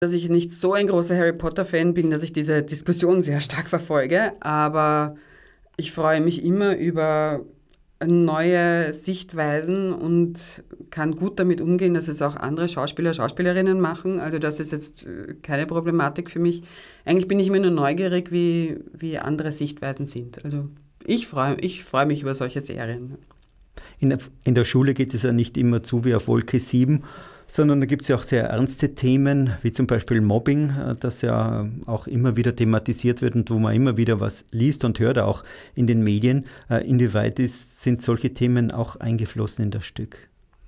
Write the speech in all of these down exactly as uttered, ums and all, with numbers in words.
dass ich nicht so ein großer Harry Potter-Fan bin, dass ich diese Diskussion sehr stark verfolge, aber ich freue mich immer über neue Sichtweisen und kann gut damit umgehen, dass es auch andere Schauspieler, Schauspielerinnen machen. Also das ist jetzt keine Problematik für mich. Eigentlich bin ich immer nur neugierig, wie, wie andere Sichtweisen sind. Also ich freue ich freu mich über solche Serien. In der, in der Schule geht es ja nicht immer zu wie auf Wolke sieben, sondern da gibt es ja auch sehr ernste Themen, wie zum Beispiel Mobbing, das ja auch immer wieder thematisiert wird und wo man immer wieder was liest und hört, auch in den Medien. Inwieweit ist, sind solche Themen auch eingeflossen in das Stück?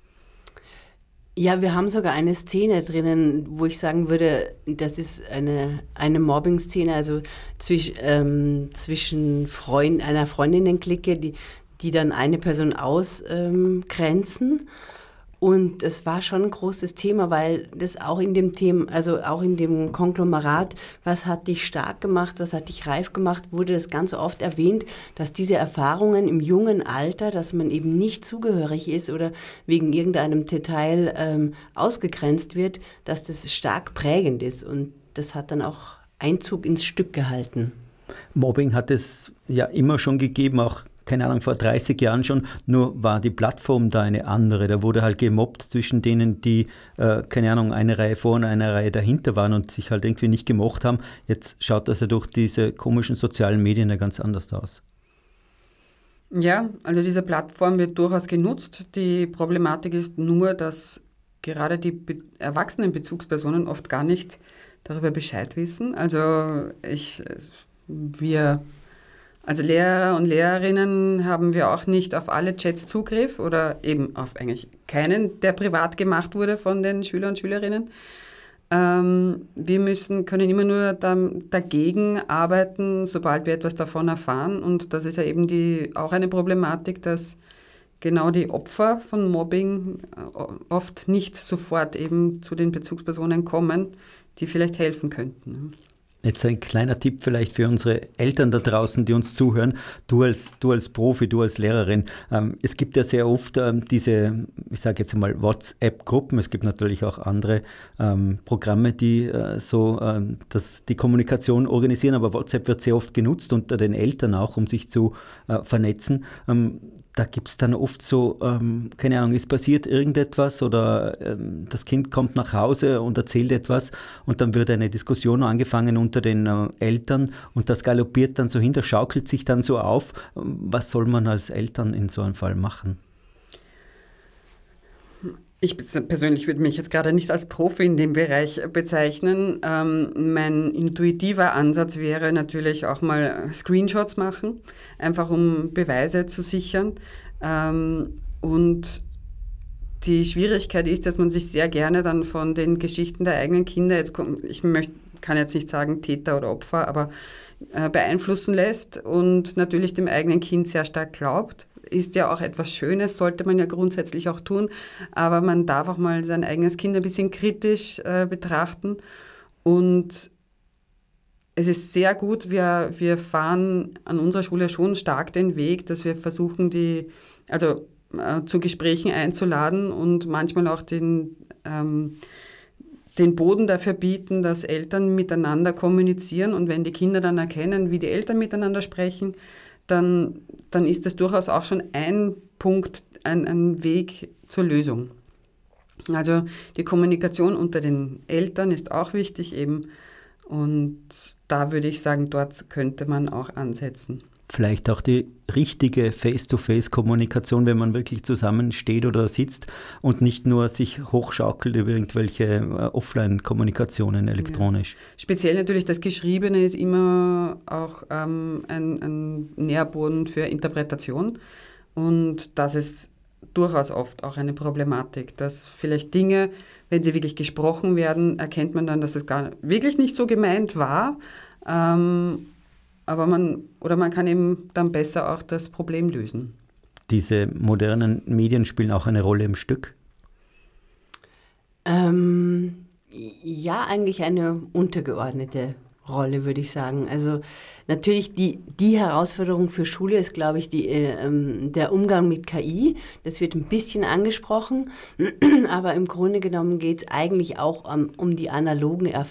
Ja, wir haben sogar eine Szene drinnen, wo ich sagen würde, das ist eine, eine Mobbing-Szene, also zwisch, ähm, zwischen Freund, einer Freundinnenklicke, die, die dann eine Person ausgrenzen. Ähm, Und es war schon ein großes Thema, weil das auch in dem Thema, also auch in dem Konglomerat, was hat dich stark gemacht, was hat dich reif gemacht, wurde das ganz oft erwähnt, dass diese Erfahrungen im jungen Alter, dass man eben nicht zugehörig ist oder wegen irgendeinem Detail ähm, ausgegrenzt wird, dass das stark prägend ist. Und das hat dann auch Einzug ins Stück gehalten. Mobbing hat es ja immer schon gegeben, auch keine Ahnung, vor dreißig Jahren schon, nur war die Plattform da eine andere. Da wurde halt gemobbt zwischen denen, die, äh, keine Ahnung, eine Reihe vor und eine Reihe dahinter waren und sich halt irgendwie nicht gemocht haben. Jetzt schaut das ja durch diese komischen sozialen Medien ja ganz anders aus. Ja, also diese Plattform wird durchaus genutzt. Die Problematik ist nur, dass gerade die be- erwachsenen Bezugspersonen oft gar nicht darüber Bescheid wissen. Also ich, wir... Als Lehrer und Lehrerinnen haben wir auch nicht auf alle Chats Zugriff oder eben auf eigentlich keinen, der privat gemacht wurde von den Schülern und Schülerinnen. Ähm, wir müssen, können immer nur da, dagegen arbeiten, sobald wir etwas davon erfahren. Und das ist ja eben die, auch eine Problematik, dass genau die Opfer von Mobbing oft nicht sofort eben zu den Bezugspersonen kommen, die vielleicht helfen könnten. Jetzt ein kleiner Tipp vielleicht für unsere Eltern da draußen, die uns zuhören. Du als, du als Profi, du als Lehrerin. Ähm, es gibt ja sehr oft ähm, diese, ich sage jetzt mal WhatsApp-Gruppen. Es gibt natürlich auch andere ähm, Programme, die äh, so ähm, das, die Kommunikation organisieren. Aber WhatsApp wird sehr oft genutzt unter den Eltern auch, um sich zu äh, vernetzen. Ähm, Da gibt es dann oft so, ähm, keine Ahnung, ist passiert irgendetwas oder ähm, das Kind kommt nach Hause und erzählt etwas und dann wird eine Diskussion angefangen unter den äh, Eltern und das galoppiert dann so hin, das schaukelt sich dann so auf. Was soll man als Eltern in so einem Fall machen? Ich persönlich würde mich jetzt gerade nicht als Profi in dem Bereich bezeichnen. Ähm, mein intuitiver Ansatz wäre natürlich auch mal Screenshots machen, einfach um Beweise zu sichern. Ähm, und die Schwierigkeit ist, dass man sich sehr gerne dann von den Geschichten der eigenen Kinder, jetzt kommt, ich möchte, kann jetzt nicht sagen Täter oder Opfer, aber äh, beeinflussen lässt und natürlich dem eigenen Kind sehr stark glaubt. Ist ja auch etwas Schönes, sollte man ja grundsätzlich auch tun, aber man darf auch mal sein eigenes Kind ein bisschen kritisch äh, betrachten und es ist sehr gut, wir, wir fahren an unserer Schule schon stark den Weg, dass wir versuchen, die, also äh, zu Gesprächen einzuladen und manchmal auch den, ähm, den Boden dafür bieten, dass Eltern miteinander kommunizieren und wenn die Kinder dann erkennen, wie die Eltern miteinander sprechen, dann, dann ist das durchaus auch schon ein Punkt, ein, ein Weg zur Lösung. Also die Kommunikation unter den Eltern ist auch wichtig eben und da würde ich sagen, dort könnte man auch ansetzen. Vielleicht auch die richtige Face-to-Face-Kommunikation, wenn man wirklich zusammensteht oder sitzt und nicht nur sich hochschaukelt über irgendwelche äh, Offline-Kommunikationen elektronisch. Ja. Speziell natürlich das Geschriebene ist immer auch ähm, ein, ein Nährboden für Interpretation und das ist durchaus oft auch eine Problematik, dass vielleicht Dinge, wenn sie wirklich gesprochen werden, erkennt man dann, dass es gar wirklich nicht so gemeint war. Ähm, Aber man, oder man kann eben dann besser auch das Problem lösen. Diese modernen Medien spielen auch eine Rolle im Stück? Ähm, ja, eigentlich eine untergeordnete Rolle, würde ich sagen. Also natürlich die, die Herausforderung für Schule ist, glaube ich, die, äh, der Umgang mit K I. Das wird ein bisschen angesprochen, aber im Grunde genommen geht es eigentlich auch um, um die analogen er-